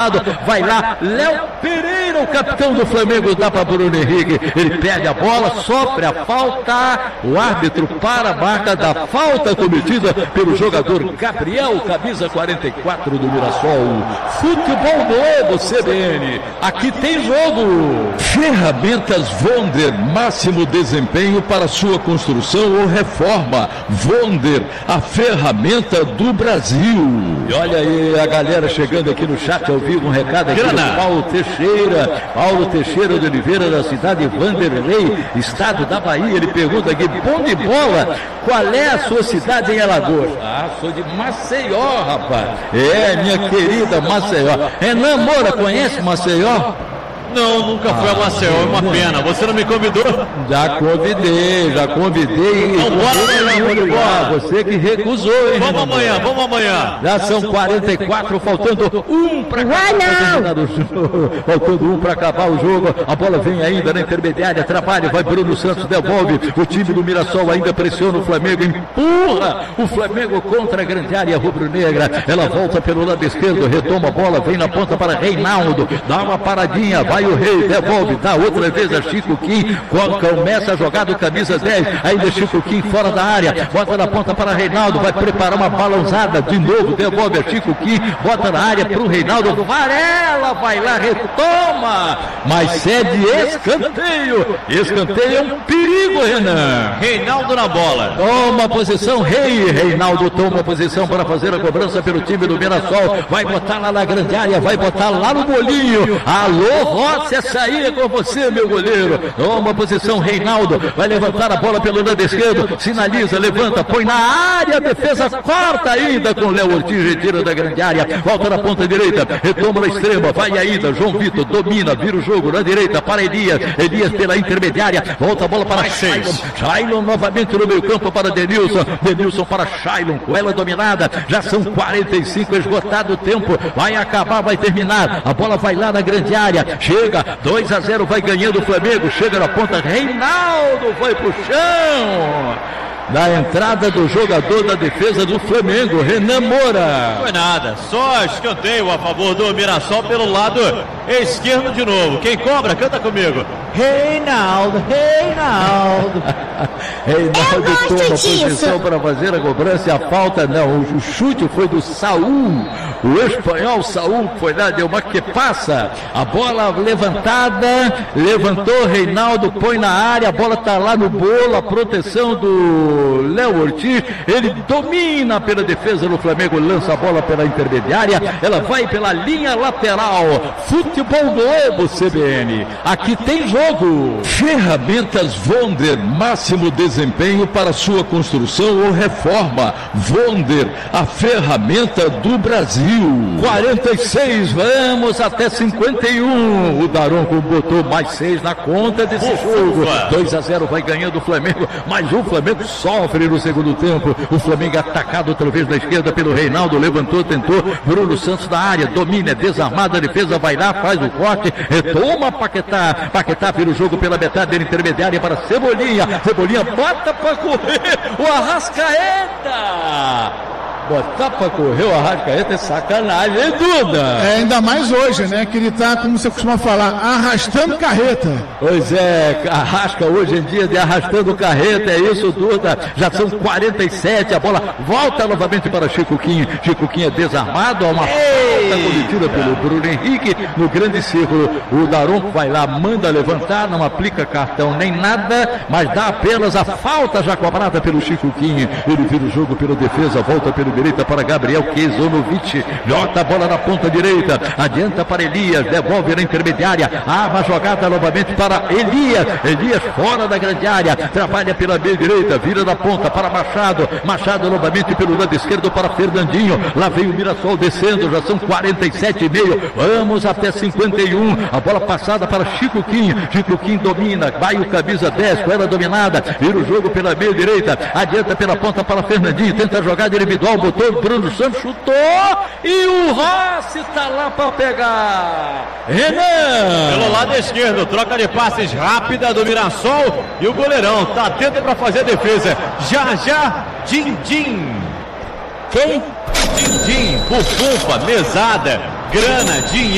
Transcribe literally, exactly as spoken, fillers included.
desarmado, vai lá, Léo Pereira, o capitão do Flamengo, dá para Bruno Henrique, ele perde a bola, sofre a falta, o árbitro para a marca da falta cometida pelo jogador Gabriel, camisa quarenta e quatro do Mirassol. Futebol Globo C B N, aqui tem jogo. Ferramentas Vonder, máximo desempenho para sua construção ou reforma. Vonder, a ferramenta do Brasil. E olha aí a galera chegando aqui no chat ao vivo, um recado aqui do Paulo Teixeira, Paulo Teixeira de Oliveira, da cidade de Vanderlei, estado da Bahia. Ele pergunta aqui, bom de bola, qual é a sua cidade em Alagoas? Ah, sou de Maceió, rapaz. É, minha querida Maceió. Renan Moura, conhece Maceió? Não, nunca fui ah, a Maceió, é uma pena. Você não me convidou? Já convidei, já convidei. Não, bora, não, bora. Você que recusou, hein? Vamos amanhã, Moura. vamos amanhã. Já são quarenta e quatro, faltando um para acabar o jogo. Faltando um para acabar o jogo. A bola vem ainda na intermediária, trabalha, vai Bruno Santos, devolve. O time do Mirassol ainda pressiona o Flamengo, empurra o Flamengo contra a grande área rubro-negra. Ela volta pelo lado esquerdo, retoma a bola, vem na ponta para Reinaldo, dá uma paradinha, vai o Rei, devolve, dá outra vez a Chico Kim, começa a jogar do camisa dez, ainda Chico Kim fora da área, bota na ponta para Reinaldo, vai preparar uma balãozada, de novo devolve a Chico Kim, bota na área para o Reinaldo, Varela vai lá, retoma, mas cede escanteio, escanteio é um perigo, Renan. Reinaldo na bola. Toma posição, Rei, Reinaldo toma posição para fazer a cobrança pelo time do Mirassol, vai botar lá na grande área, vai botar lá no bolinho, alô, Rossi, essa aí é com você, meu goleiro. Toma posição, Reinaldo. Vai levantar a bola pelo lado esquerdo. Sinaliza, levanta, põe na área. Defesa corta ainda com Léo Ortiz. Retira da grande área. Volta na ponta direita. Retoma na extrema. Vai ainda. João Vitor domina. Vira o jogo na direita para Elias. Elias pela intermediária. Volta a bola para Shailon. Shailon novamente no meio campo para Denilson. Denilson para Shailon. Com ela dominada. Já são quarenta e cinco. Esgotado o tempo. Vai acabar, vai terminar. A bola vai lá na grande área. Chega, dois a zero, vai ganhando o Flamengo, chega na ponta, Reinaldo vai pro chão. Na entrada do jogador da defesa do Flamengo, Renan Moura. Não foi nada, só escanteio a favor do Mirassol pelo lado esquerdo de novo. Quem cobra, canta comigo. Reinaldo, Reinaldo. Reinaldo toma posição para fazer a cobrança e a falta não, o chute foi do Saúl. O espanhol Saúl foi lá, deu uma que passa. A bola levantada, levantou Reinaldo, põe na área, a bola está lá no bolo, a proteção do Léo Ortiz, ele domina pela defesa do Flamengo, lança a bola pela intermediária, ela vai pela linha lateral. Futebol Globo C B N, aqui tem jogo. Ferramentas Vonder, máximo desempenho para sua construção ou reforma. Vonder, a ferramenta do Brasil. quarenta e seis, vamos até cinquenta e um. O Daronco botou mais seis na conta desse jogo. dois a zero vai ganhando o Flamengo, mas o Flamengo sofre no segundo tempo. O Flamengo atacado outra vez na esquerda pelo Reinaldo, levantou, tentou, Bruno Santos da área, domina, é desarmada, a defesa vai lá, faz o corte, retoma Paquetá, Paquetá vira o jogo pela metade da intermediária para Cebolinha, Cebolinha bota para correr, o Arrascaeta! Botar pra correr o Arrascaeta é sacanagem, hein, Duda? É, ainda mais hoje, né? Que ele tá, como você costuma falar, arrastando carreta. Pois é, Arrasca hoje em dia de arrastando carreta, é isso, Duda. Já são quarenta e sete, a bola volta novamente para Chico Kim. Chico Kim é desarmado, há uma falta cometida pelo Bruno Henrique no grande círculo. O Daronco vai lá, manda levantar, não aplica cartão nem nada, mas dá apenas a falta já cobrada pelo Chico Kim. Ele vira o jogo pela defesa, volta pelo direita para Gabriel Kezonovic, jota a bola na ponta direita, adianta para Elias, devolve na intermediária, arma a jogada novamente para Elias, Elias fora da grande área, trabalha pela meia direita, vira na ponta para Machado, Machado novamente pelo lado esquerdo para Fernandinho, lá vem o Mirassol descendo, já são quarenta e sete e meio, vamos até cinquenta e um, a bola passada para Chico Kim, Chico Kim domina, vai o camisa dez, com ela dominada, vira o jogo pela meia direita, adianta pela ponta para Fernandinho, tenta a jogada individual, botou o Bruno Santos, chutou e o Rossi tá lá para pegar. Renan! Pelo lado esquerdo, troca de passes rápida do Mirassol e o goleirão tá atento para fazer a defesa. Já já, din-din. Quem? Din-din, bufunfa, mesada, grana, dinheiro.